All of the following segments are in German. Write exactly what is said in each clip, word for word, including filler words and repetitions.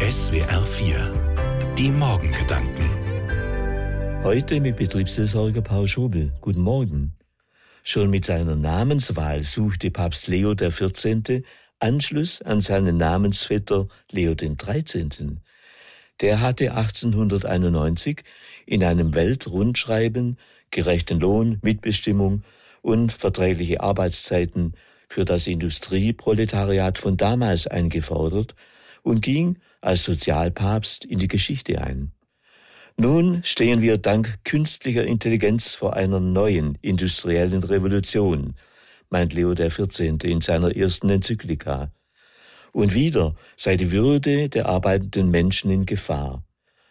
S W R vier. Die Morgengedanken. Heute mit Betriebsseelsorger Paul Schobel. Guten Morgen. Schon mit seiner Namenswahl suchte Papst Leo der vierzehnte. Anschluss an seinen Namensvetter Leo den dreizehnten. Der hatte achtzehnhunderteinundneunzig in einem Weltrundschreiben gerechten Lohn, Mitbestimmung und verträgliche Arbeitszeiten für das Industrieproletariat von damals eingefordert und ging als Sozialpapst in die Geschichte ein. Nun stehen wir dank künstlicher Intelligenz vor einer neuen industriellen Revolution, meint Leo der vierzehnte. in seiner ersten Enzyklika. Und wieder sei die Würde der arbeitenden Menschen in Gefahr.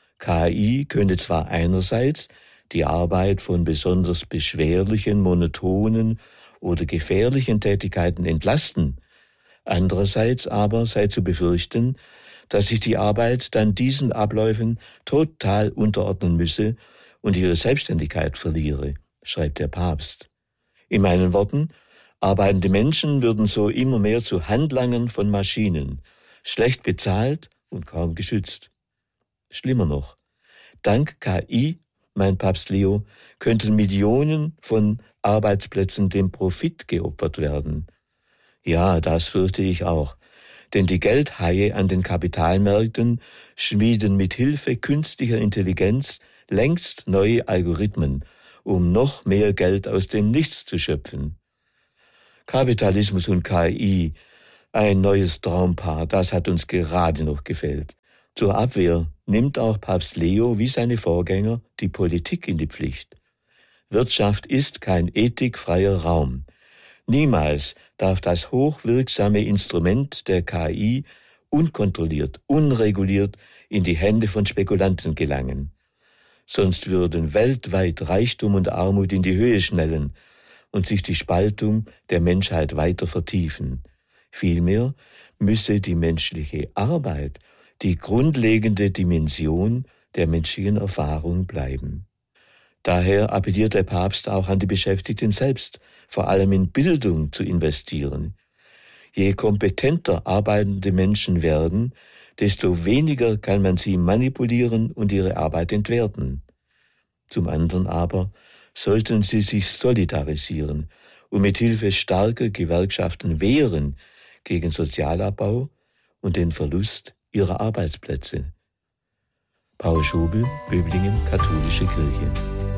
K I könne zwar einerseits die Arbeit von besonders beschwerlichen, monotonen oder gefährlichen Tätigkeiten entlasten, andererseits aber sei zu befürchten, dass sich die Arbeit dann diesen Abläufen total unterordnen müsse und ihre Selbstständigkeit verliere, schreibt der Papst. In meinen Worten: Arbeitende Menschen würden so immer mehr zu Handlangern von Maschinen, schlecht bezahlt und kaum geschützt. Schlimmer noch, dank K I, meint Papst Leo, könnten Millionen von Arbeitsplätzen dem Profit geopfert werden. Ja, das fürchte ich auch, denn die Geldhaie an den Kapitalmärkten schmieden mit Hilfe künstlicher Intelligenz längst neue Algorithmen, um noch mehr Geld aus dem Nichts zu schöpfen. Kapitalismus und K I, ein neues Traumpaar, das hat uns gerade noch gefehlt. Zur Abwehr nimmt auch Papst Leo wie seine Vorgänger die Politik in die Pflicht. Wirtschaft ist kein ethikfreier Raum. Niemals darf das hochwirksame Instrument der K I unkontrolliert, unreguliert in die Hände von Spekulanten gelangen. Sonst würden weltweit Reichtum und Armut in die Höhe schnellen und sich die Spaltung der Menschheit weiter vertiefen. Vielmehr müsse die menschliche Arbeit die grundlegende Dimension der menschlichen Erfahrung bleiben. Daher appelliert der Papst auch an die Beschäftigten selbst, vor allem in Bildung zu investieren. Je kompetenter arbeitende Menschen werden, desto weniger kann man sie manipulieren und ihre Arbeit entwerten. Zum anderen aber sollten sie sich solidarisieren und mit Hilfe starker Gewerkschaften wehren gegen Sozialabbau und den Verlust ihrer Arbeitsplätze. Paul Schobel, Böblingen, Katholische Kirche.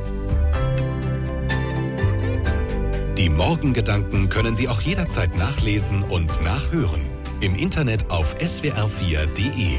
Die Morgengedanken können Sie auch jederzeit nachlesen und nachhören. Im Internet auf S W R vier Punkt D E.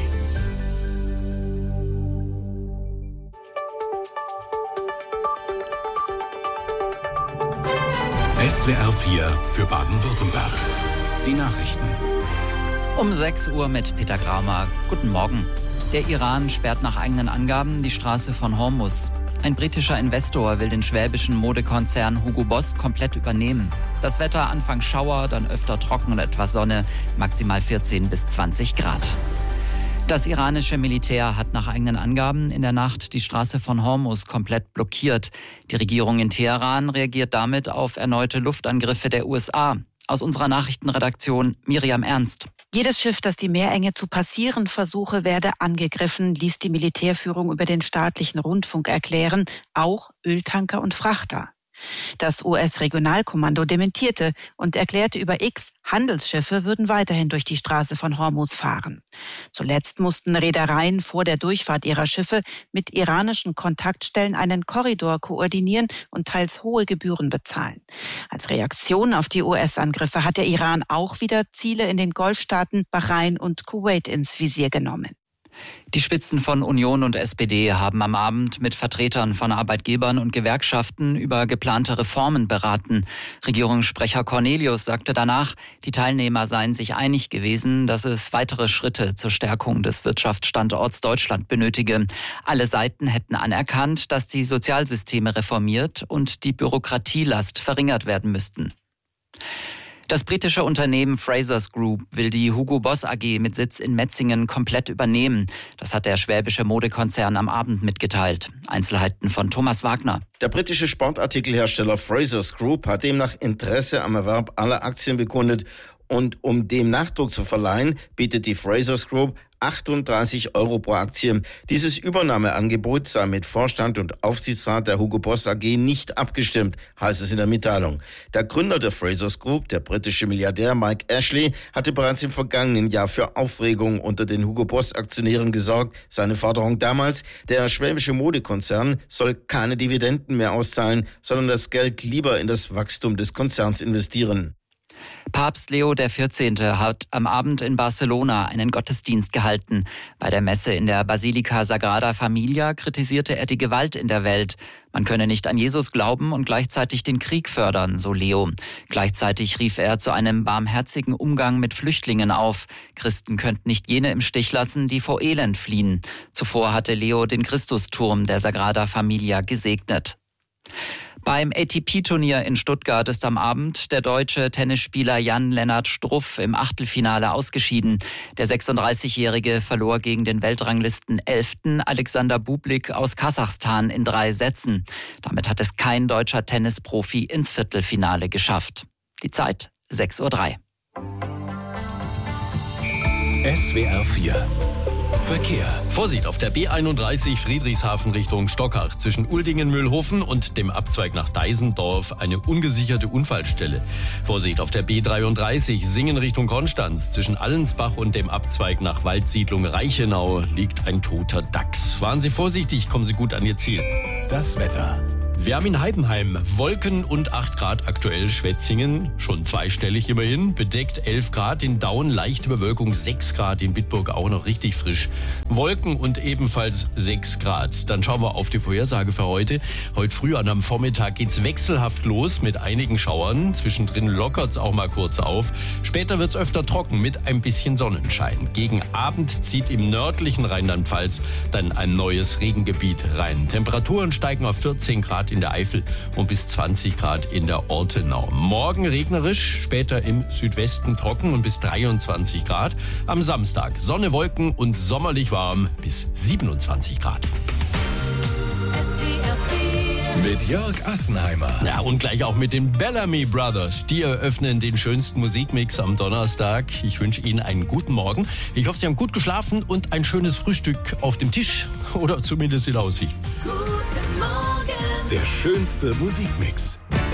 S W R vier für Baden-Württemberg. Die Nachrichten. Um sechs Uhr mit Peter Graumer. Guten Morgen. Der Iran sperrt nach eigenen Angaben die Straße von Hormuz. Ein britischer Investor will den schwäbischen Modekonzern Hugo Boss komplett übernehmen. Das Wetter: anfangs Schauer, dann öfter trocken und etwas Sonne, maximal vierzehn bis zwanzig Grad. Das iranische Militär hat nach eigenen Angaben in der Nacht die Straße von Hormuz komplett blockiert. Die Regierung in Teheran reagiert damit auf erneute Luftangriffe der U S A. Aus unserer Nachrichtenredaktion Miriam Ernst. Jedes Schiff, das die Meerenge zu passieren versuche, werde angegriffen, ließ die Militärführung über den staatlichen Rundfunk erklären, auch Öltanker und Frachter. Das U S-Regionalkommando dementierte und erklärte über X, Handelsschiffe würden weiterhin durch die Straße von Hormuz fahren. Zuletzt mussten Reedereien vor der Durchfahrt ihrer Schiffe mit iranischen Kontaktstellen einen Korridor koordinieren und teils hohe Gebühren bezahlen. Als Reaktion auf die U S-Angriffe hat der Iran auch wieder Ziele in den Golfstaaten Bahrain und Kuwait ins Visier genommen. Die Spitzen von Union und S P D haben am Abend mit Vertretern von Arbeitgebern und Gewerkschaften über geplante Reformen beraten. Regierungssprecher Cornelius sagte danach, die Teilnehmer seien sich einig gewesen, dass es weitere Schritte zur Stärkung des Wirtschaftsstandorts Deutschland benötige. Alle Seiten hätten anerkannt, dass die Sozialsysteme reformiert und die Bürokratielast verringert werden müssten. Das britische Unternehmen Frasers Group will die Hugo Boss A G mit Sitz in Metzingen komplett übernehmen. Das hat der schwäbische Modekonzern am Abend mitgeteilt. Einzelheiten von Thomas Wagner. Der britische Sportartikelhersteller Frasers Group hat demnach Interesse am Erwerb aller Aktien bekundet Und um dem Nachdruck zu verleihen, bietet die Frasers Group achtunddreißig Euro pro Aktie. Dieses Übernahmeangebot sei mit Vorstand und Aufsichtsrat der Hugo Boss A G nicht abgestimmt, heißt es in der Mitteilung. Der Gründer der Frasers Group, der britische Milliardär Mike Ashley, hatte bereits im vergangenen Jahr für Aufregung unter den Hugo Boss Aktionären gesorgt. Seine Forderung damals: Der schwäbische Modekonzern soll keine Dividenden mehr auszahlen, sondern das Geld lieber in das Wachstum des Konzerns investieren. Papst Leo der vierzehnte. Hat am Abend in Barcelona einen Gottesdienst gehalten. Bei der Messe in der Basilika Sagrada Familia kritisierte er die Gewalt in der Welt. Man könne nicht an Jesus glauben und gleichzeitig den Krieg fördern, so Leo. Gleichzeitig rief er zu einem barmherzigen Umgang mit Flüchtlingen auf. Christen könnten nicht jene im Stich lassen, die vor Elend fliehen. Zuvor hatte Leo den Christusturm der Sagrada Familia gesegnet. Beim A T P-Turnier in Stuttgart ist am Abend der deutsche Tennisspieler Jan-Lennart Struff im Achtelfinale ausgeschieden. Der sechsunddreißigjährige verlor gegen den Weltranglisten-Elften Alexander Bublik aus Kasachstan in drei Sätzen. Damit hat es kein deutscher Tennisprofi ins Viertelfinale geschafft. Die Zeit sechs Uhr drei. S W R vier Verkehr. Vorsicht auf der B einunddreißig Friedrichshafen Richtung Stockach. Zwischen Uldingen-Mühlhofen und dem Abzweig nach Deisendorf eine ungesicherte Unfallstelle. Vorsicht auf der B dreiunddreißig Singen Richtung Konstanz. Zwischen Allensbach und dem Abzweig nach Waldsiedlung Reichenau liegt ein toter Dachs. Fahren Sie vorsichtig, kommen Sie gut an Ihr Ziel. Das Wetter. Wir haben in Heidenheim Wolken und acht Grad aktuell, Schwetzingen schon zweistellig immerhin, bedeckt elf Grad, in Daun leichte Bewölkung sechs Grad, in Bitburg auch noch richtig frisch. Wolken und ebenfalls sechs Grad. Dann schauen wir auf die Vorhersage für heute. Heute früh an am Vormittag geht's wechselhaft los mit einigen Schauern. Zwischendrin lockert's auch mal kurz auf. Später wird's öfter trocken mit ein bisschen Sonnenschein. Gegen Abend zieht im nördlichen Rheinland-Pfalz dann ein neues Regengebiet rein. Temperaturen steigen auf vierzehn Grad in der Eifel und bis zwanzig Grad in der Ortenau. Morgen regnerisch, später im Südwesten trocken und bis dreiundzwanzig Grad. Am Samstag Sonne, Wolken und sommerlich warm bis siebenundzwanzig Grad. Mit Jörg Assenheimer. Ja, und gleich auch mit den Bellamy Brothers. Die eröffnen den schönsten Musikmix am Donnerstag. Ich wünsche Ihnen einen guten Morgen. Ich hoffe, Sie haben gut geschlafen und ein schönes Frühstück auf dem Tisch oder zumindest in Aussicht. Der schönste Musikmix.